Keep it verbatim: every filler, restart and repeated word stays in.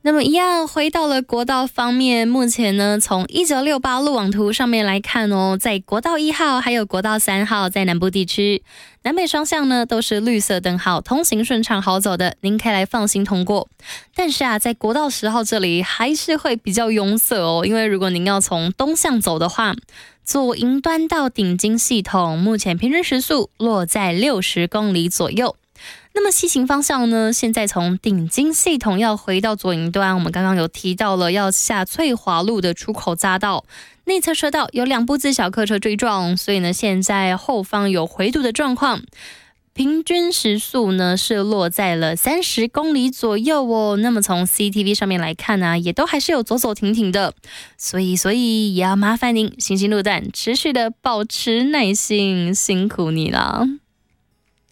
那么一样回到了国道方面，目前呢，从一九六八路网图上面来看哦，在国道一号还有国道三号在南部地区，南北双向呢都是绿色灯号，通行顺畅好走的，您可以来放心通过。但是啊，在国道十号这里还是会比较拥塞哦，因为如果您要从东向走的话，左营端到顶金系统，目前平均时速落在六十公里左右。那么西行方向呢？现在从顶金系统要回到左营端，我们刚刚有提到了要下翠华路的出口匝道，内侧车道有两部自小客车追撞，所以呢，现在后方有回堵的状况。平均时速呢是落在了三十公里左右哦。那么从 C C T V 上面来看呢、啊，也都还是有走走停停的，所以所以也要麻烦您行星路段持续的保持耐心，辛苦你了。